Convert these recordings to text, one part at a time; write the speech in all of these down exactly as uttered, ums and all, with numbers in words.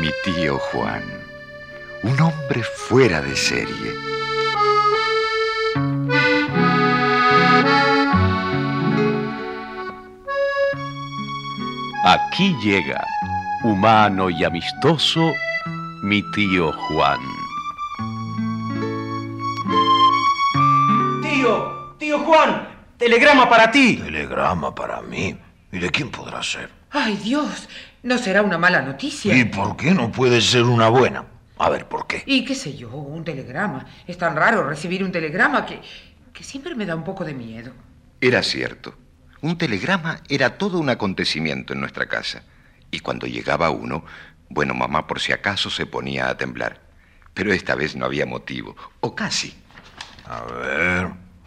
Mi tío Juan, un hombre fuera de serie. Aquí llega, humano y amistoso, mi tío Juan. Tío, tío Juan, telegrama para ti. ¿Telegrama para mí? ¿Y de quién podrá ser? ¡Ay, Dios! ¿No será una mala noticia? ¿Y por qué no puede ser una buena? A ver, ¿por qué? Y qué sé yo, un telegrama. Es tan raro recibir un telegrama que, que siempre me da un poco de miedo. Era cierto. Un telegrama era todo un acontecimiento en nuestra casa. Y cuando llegaba uno, bueno, mamá por si acaso se ponía a temblar. Pero esta vez no había motivo, o casi. A ver...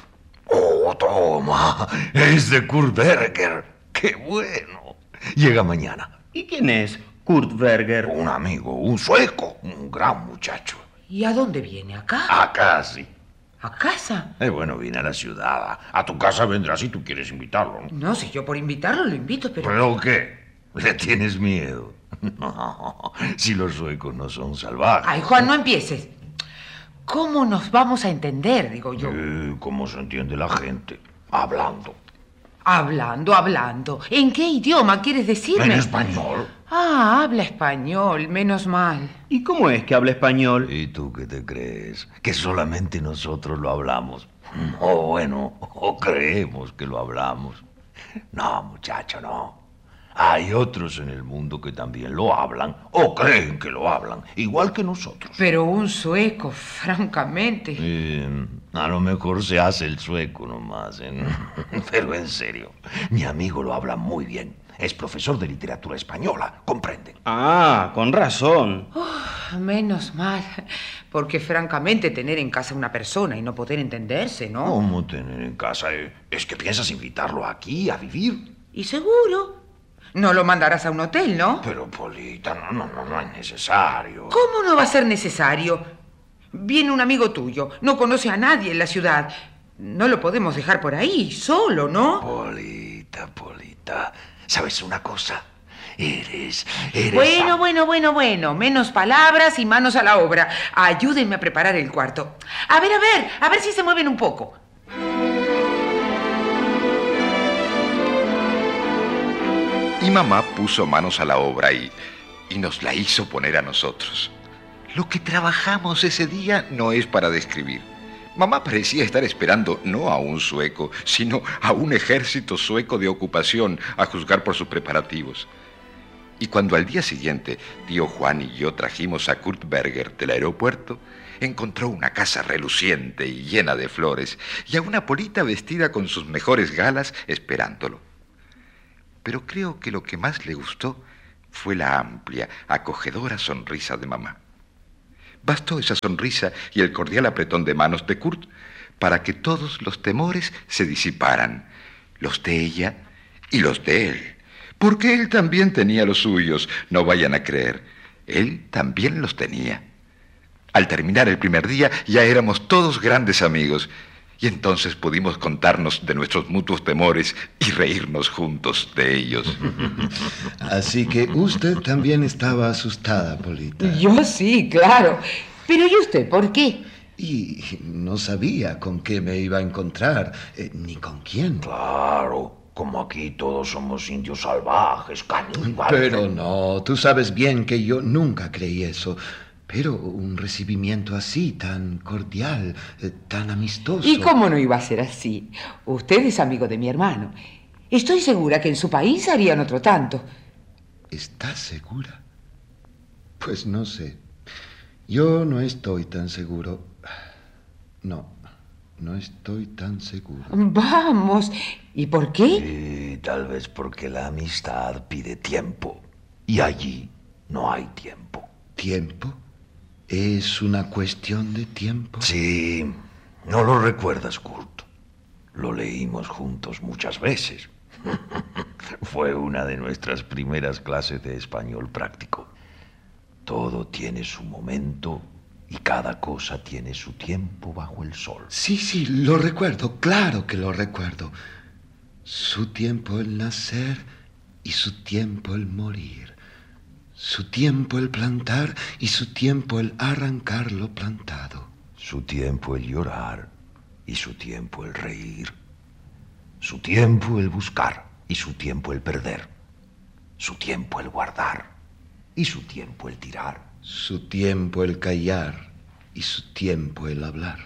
¡Oh, toma! Es de Kurt Berger. ¡Qué bueno! Llega mañana. ¿Y quién es Kurt Berger? Un amigo, un sueco, un gran muchacho. ¿Y a dónde viene? ¿Acá? Acá sí. ¿A casa? Eh, bueno, viene a la ciudad. A tu casa vendrá si tú quieres invitarlo, ¿no? No, si yo por invitarlo lo invito, pero... ¿Pero qué? ¿Le tienes miedo? No, si los suecos no son salvajes. Ay, Juan, no empieces. ¿Cómo nos vamos a entender, digo yo? Eh, ¿Cómo se entiende la gente? Hablando. Hablando, hablando. ¿En qué idioma quieres decirme? En español. Ah, habla español, menos mal. ¿Y cómo es que habla español? ¿Y tú qué te crees? ¿Que solamente nosotros lo hablamos? O bueno, o creemos que lo hablamos. No, muchacho, no. Hay otros en el mundo que también lo hablan o creen que lo hablan, igual que nosotros. Pero un sueco, francamente. Eh, a lo mejor se hace el sueco nomás, ¿eh? Pero en serio, mi amigo lo habla muy bien. Es profesor de literatura española, ¿comprenden? Ah, con razón. Oh, menos mal, porque francamente tener en casa una persona y no poder entenderse, ¿no? ¿Cómo tener en casa? Eh? ¿Es que piensas invitarlo aquí a vivir? Y seguro. No lo mandarás a un hotel, ¿no? Pero, Polita, no, no, no, no es necesario. ¿Cómo no va a ser necesario? Viene un amigo tuyo, no conoce a nadie en la ciudad. No lo podemos dejar por ahí, solo, ¿no? Polita, Polita, ¿sabes una cosa? Eres, eres... Bueno, bueno, bueno, bueno. Menos palabras y manos a la obra. Ayúdenme a preparar el cuarto. A ver, a ver, a ver si se mueven un poco. Y mamá puso manos a la obra y, y nos la hizo poner a nosotros. Lo que trabajamos ese día no es para describir. Mamá parecía estar esperando no a un sueco, sino a un ejército sueco de ocupación, a juzgar por sus preparativos. Y cuando al día siguiente tío Juan y yo trajimos a Kurt Berger del aeropuerto, encontró una casa reluciente y llena de flores y a una Polita vestida con sus mejores galas esperándolo. Pero creo que lo que más le gustó fue la amplia, acogedora sonrisa de mamá. Bastó esa sonrisa y el cordial apretón de manos de Kurt para que todos los temores se disiparan, los de ella y los de él, porque él también tenía los suyos, no vayan a creer, él también los tenía. Al terminar el primer día ya éramos todos grandes amigos, y entonces pudimos contarnos de nuestros mutuos temores y reírnos juntos de ellos. Así que usted también estaba asustada, Polita. Yo sí, claro. Pero ¿y usted por qué? Y no sabía con qué me iba a encontrar, eh, ni con quién. Claro, como aquí todos somos indios salvajes, caníbales. Pero no, tú sabes bien que yo nunca creí eso. Pero un recibimiento así, tan cordial, eh, tan amistoso... ¿Y cómo no iba a ser así? Usted es amigo de mi hermano. Estoy segura que en su país harían otro tanto. ¿Estás segura? Pues no sé. Yo no estoy tan seguro. No, no estoy tan seguro. Vamos, ¿y por qué? Sí, tal vez porque la amistad pide tiempo. Y allí no hay tiempo. ¿Tiempo? ¿Es una cuestión de tiempo? Sí, no lo recuerdas, Kurt. Lo leímos juntos muchas veces. Fue una de nuestras primeras clases de español práctico. Todo tiene su momento y cada cosa tiene su tiempo bajo el sol. Sí, sí, lo recuerdo, claro que lo recuerdo. Su tiempo el nacer y su tiempo el morir. Su tiempo el plantar y su tiempo el arrancar lo plantado. Su tiempo el llorar y su tiempo el reír. Su tiempo el buscar y su tiempo el perder. Su tiempo el guardar y su tiempo el tirar. Su tiempo el callar y su tiempo el hablar.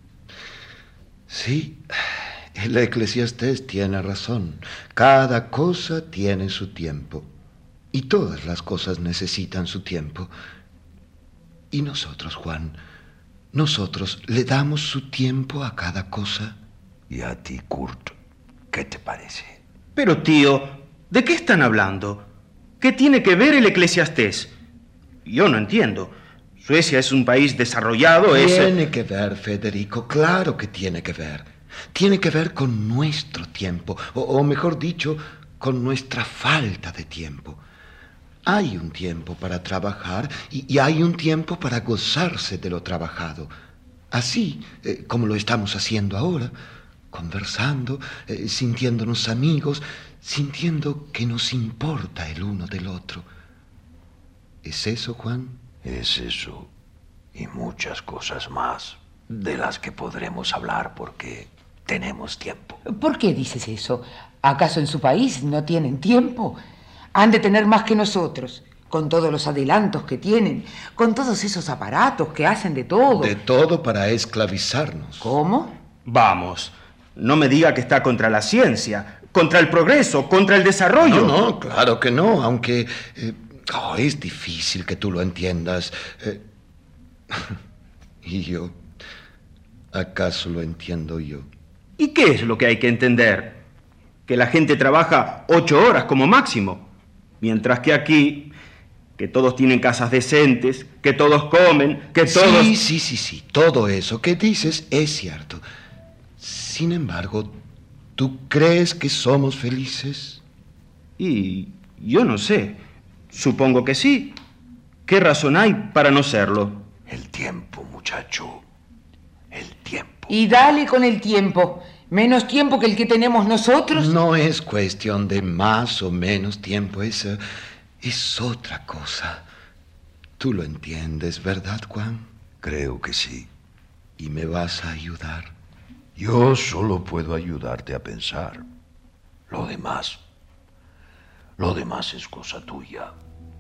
Sí, el Eclesiastés tiene razón. Cada cosa tiene su tiempo. Y todas las cosas necesitan su tiempo. Y nosotros, Juan, nosotros le damos su tiempo a cada cosa. ¿Y a ti, Kurt, qué te parece? Pero tío, ¿de qué están hablando? ¿Qué tiene que ver el Eclesiastés? Yo no entiendo. Suecia es un país desarrollado, es... Tiene que ver, Federico, claro que tiene que ver. Tiene que ver con nuestro tiempo, o, o mejor dicho, con nuestra falta de tiempo. Hay un tiempo para trabajar y, y hay un tiempo para gozarse de lo trabajado. Así eh, como lo estamos haciendo ahora, conversando, eh, sintiéndonos amigos, sintiendo que nos importa el uno del otro. ¿Es eso, Juan? Es eso y muchas cosas más de las que podremos hablar porque tenemos tiempo. ¿Por qué dices eso? ¿Acaso en su país no tienen tiempo? Han de tener más que nosotros, con todos los adelantos que tienen, con todos esos aparatos que hacen de todo. De todo para esclavizarnos. ¿Cómo? Vamos, no me diga que está contra la ciencia, contra el progreso, contra el desarrollo. No, no, claro que no, aunque eh, oh, es difícil que tú lo entiendas. Eh, y yo, ¿acaso lo entiendo yo? ¿Y qué es lo que hay que entender? Que la gente trabaja ocho horas como máximo, mientras que aquí, que todos tienen casas decentes, que todos comen, que todos... Sí, sí, sí, sí, todo eso que dices es cierto. Sin embargo, ¿tú crees que somos felices? Y yo no sé, supongo que sí. ¿Qué razón hay para no serlo? El tiempo, muchacho, el tiempo. Y dale con el tiempo. ¿Menos tiempo que el que tenemos nosotros? No es cuestión de más o menos tiempo, es, eh, es otra cosa. Tú lo entiendes, ¿verdad, Juan? Creo que sí. ¿Y me vas a ayudar? Yo solo puedo ayudarte a pensar. Lo demás, lo demás es cosa tuya.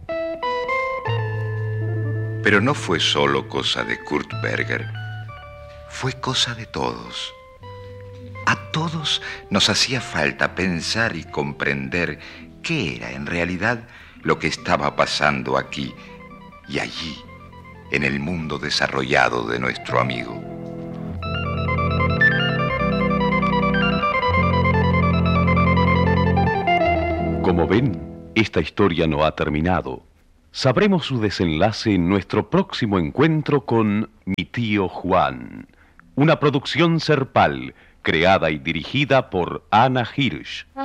Pero no fue solo cosa de Kurt Berger, fue cosa de todos. A todos nos hacía falta pensar y comprender qué era en realidad lo que estaba pasando aquí y allí, en el mundo desarrollado de nuestro amigo. Como ven, esta historia no ha terminado. Sabremos su desenlace en nuestro próximo encuentro con Mi tío Juan, una producción Serpal, creada y dirigida por Ana Hirsch.